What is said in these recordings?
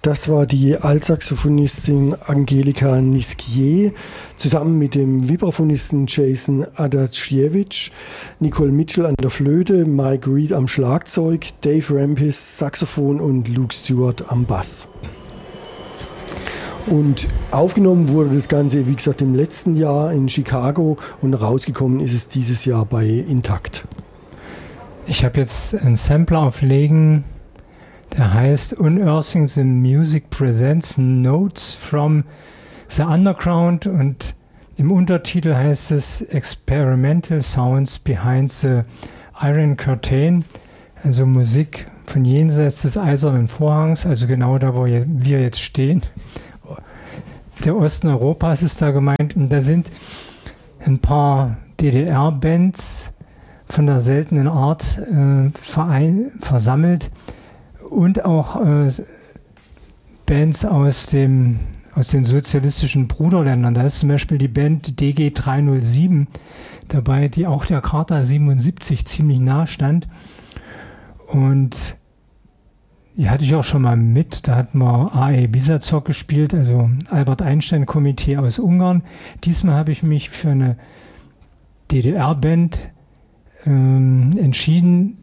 Das war die Altsaxophonistin Angelika Nisquier zusammen mit dem Vibraphonisten Jason Adaciewicz, Nicole Mitchell an der Flöte, Mike Reed am Schlagzeug, Dave Rampis Saxophon und Luke Stewart am Bass. Und aufgenommen wurde das Ganze, wie gesagt, im letzten Jahr in Chicago und rausgekommen ist es dieses Jahr bei Intakt. Ich habe jetzt einen Sampler auflegen, der heißt Unearthing the Music Presents Notes from the Underground und im Untertitel heißt es Experimental Sounds Behind the Iron Curtain, also Musik von jenseits des eisernen Vorhangs, also genau da, wo wir jetzt stehen. Der Osten Europas ist da gemeint und da sind ein paar DDR-Bands von der seltenen Art versammelt und auch Bands aus den sozialistischen Bruderländern. Da ist zum Beispiel die Band DG 307 dabei, die auch der Charta 77 ziemlich nah stand. Und die hatte ich auch schon mal mit. Da hatten wir A.E. Bizacok gespielt, also Albert Einstein Komitee aus Ungarn. Diesmal habe ich mich für eine DDR-Band entschieden,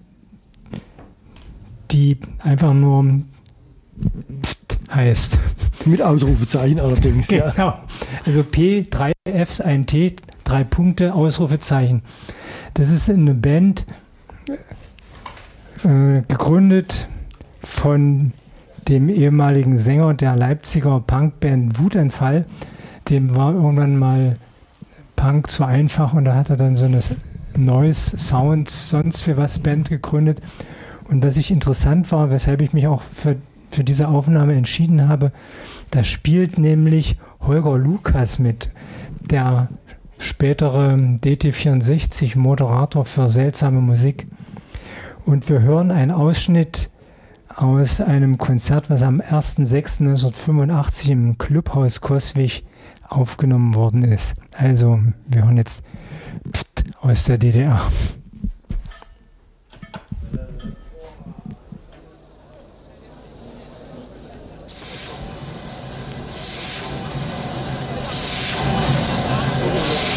die einfach nur heißt. Mit Ausrufezeichen allerdings, ja. Genau. Also P, 3 Fs, ein T, 3 Punkte, Ausrufezeichen. Das ist eine Band, gegründet von dem ehemaligen Sänger der Leipziger Punkband Wutanfall. Dem war irgendwann mal Punk zu einfach und da hat er dann so eine Noise, Sounds, sonst für was Band gegründet. Und was ich interessant war, weshalb ich mich auch für diese Aufnahme entschieden habe, da spielt nämlich Holger Lukas mit, der spätere DT64-Moderator für seltsame Musik. Und wir hören einen Ausschnitt aus einem Konzert, was am 1.6.1985 im Clubhaus Coswig aufgenommen worden ist. Also, wir hören jetzt aus der DDR.